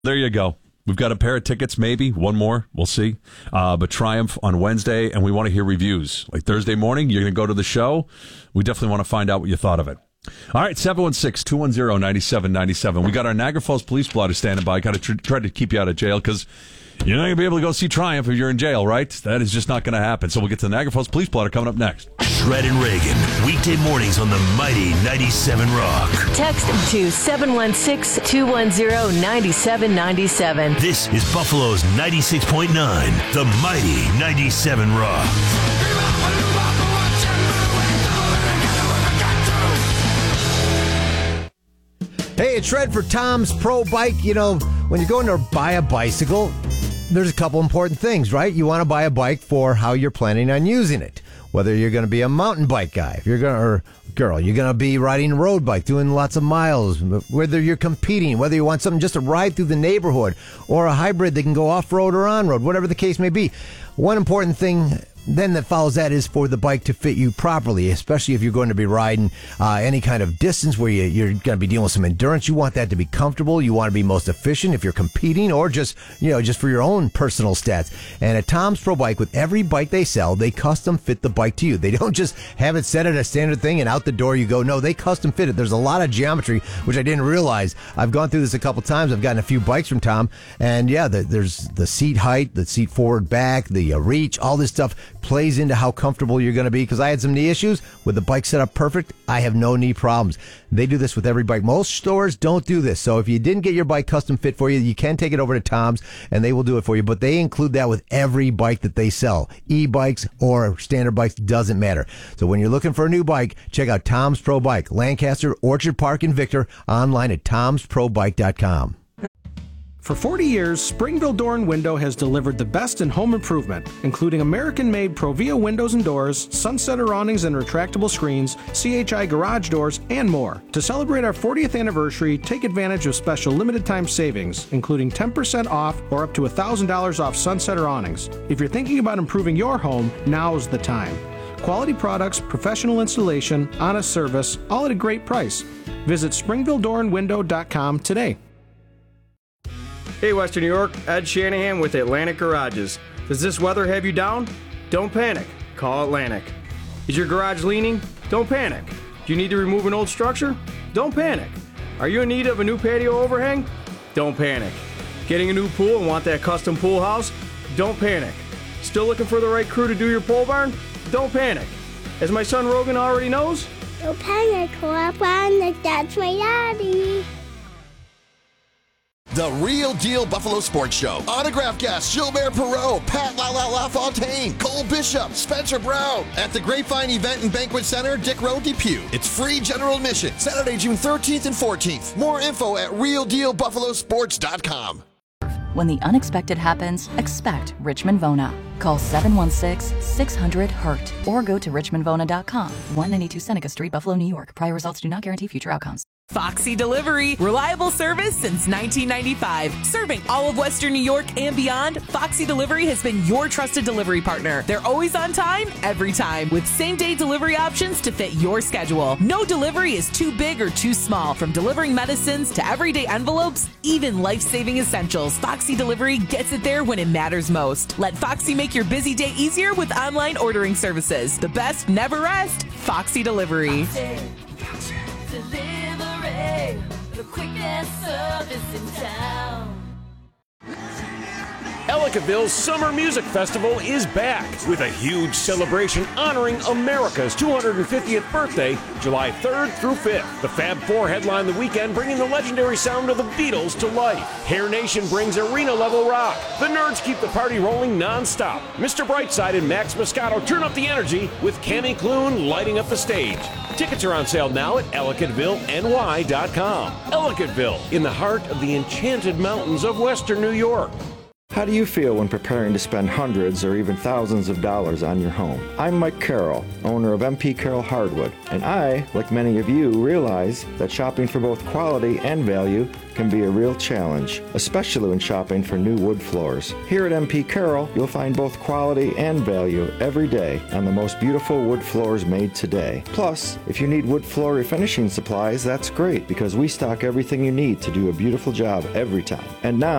There you go. We've got a pair of tickets, maybe one more. We'll see. But Triumph on Wednesday, and we want to hear reviews. Like Thursday morning, you're going to go to the show. We definitely want to find out what you thought of it. All right, 716-210-9797. We got our Niagara Falls Police Blotter standing by. Got to try to keep you out of jail because you're not going to be able to go see Triumph if you're in jail, right? That is just not going to happen. So we'll get to the Niagara Falls Police Blotter coming up next. Shred and Reagan, weekday mornings on the mighty 97 Rock. Text to 716-210-9797. This is Buffalo's 96.9, the mighty 97 Rock. Hey, it's Shred for Tom's Pro Bike. You know, when you're going to buy a bicycle, there's a couple important things, right? You want to buy a bike for how you're planning on using it. Whether you're going to be a mountain bike guy, if you're going to, or girl, you're going to be riding a road bike, doing lots of miles, whether you're competing, whether you want something just to ride through the neighborhood, or a hybrid that can go off-road or on-road, whatever the case may be. One important thing then that follows that is for the bike to fit you properly, especially if you're going to be riding any kind of distance where you're going to be dealing with some endurance. You want that to be comfortable. You want to be most efficient if you're competing or just for your own personal stats. And at Tom's Pro Bike, with every bike they sell, they custom fit the bike to you. They don't just have it set at a standard thing and out the door you go. No, they custom fit it. There's a lot of geometry, which I didn't realize. I've gone through this a couple times. I've gotten a few bikes from Tom, and yeah, there's the seat height, the seat forward, back, the reach, all this stuff plays into how comfortable you're going to be, because I had some knee issues. With the bike set up perfect, I have no knee problems. They do this with every bike. Most stores don't do this, so if you didn't get your bike custom fit for you, you can take it over to Tom's and they will do it for you, but they include that with every bike that they sell. E-bikes or standard bikes, doesn't matter. So when you're looking for a new bike, check out Tom's Pro Bike, Lancaster, Orchard Park, and Victor, online at tomsprobike.com. For 40 years, Springville Door and Window has delivered the best in home improvement, including American-made Provia windows and doors, sunsetter awnings and retractable screens, CHI garage doors, and more. To celebrate our 40th anniversary, take advantage of special limited-time savings, including 10% off or up to $1,000 off sunsetter awnings. If you're thinking about improving your home, now's the time. Quality products, professional installation, honest service, all at a great price. Visit SpringvilleDoorandWindow.com today. Hey, Western New York, Ed Shanahan with Atlantic Garages. Does this weather have you down? Don't panic. Call Atlantic. Is your garage leaning? Don't panic. Do you need to remove an old structure? Don't panic. Are you in need of a new patio overhang? Don't panic. Getting a new pool and want that custom pool house? Don't panic. Still looking for the right crew to do your pole barn? Don't panic. As my son Rogan already knows, don't panic, that's my daddy. The Real Deal Buffalo Sports Show. Autograph guests Gilbert Perreault, Pat LaFontaine, Cole Bishop, Spencer Brown. At the Grapevine Event and Banquet Center, Dick Road, Depew. It's free general admission. Saturday, June 13th and 14th. More info at realdealbuffalosports.com. When the unexpected happens, expect Richmond Vona. Call 716-600-HURT or go to richmondvona.com. 192 Seneca Street, Buffalo, New York. Prior results do not guarantee future outcomes. Foxy Delivery, reliable service since 1995. Serving all of Western New York and beyond, Foxy Delivery has been your trusted delivery partner. They're always on time, every time, with same-day delivery options to fit your schedule. No delivery is too big or too small. From delivering medicines to everyday envelopes, even life-saving essentials, Foxy Delivery gets it there when it matters most. Let Foxy make your busy day easier with online ordering services. The best never rest, Foxy Delivery. Foxy Delivery, the quickest service in town. Ellicottville's Summer Music Festival is back with a huge celebration honoring America's 250th birthday, July 3rd through 5th. The Fab Four headline the weekend, bringing the legendary sound of the Beatles to life. Hair Nation brings arena-level rock. The Nerds keep the party rolling non-stop. Mr. Brightside and Max Moscato turn up the energy with Cammy Clune lighting up the stage. Tickets are on sale now at EllicottvilleNY.com. Ellicottville, in the heart of the enchanted mountains of Western New York. How do you feel when preparing to spend hundreds or even thousands of dollars on your home? I'm Mike Carroll, owner of MP Carroll Hardwood, and I, like many of you, realize that shopping for both quality and value can be a real challenge, especially when shopping for new wood floors. Here at MP Carroll, you'll find both quality and value every day on the most beautiful wood floors made today. Plus, if you need wood floor refinishing supplies, that's great because we stock everything you need to do a beautiful job every time. And now,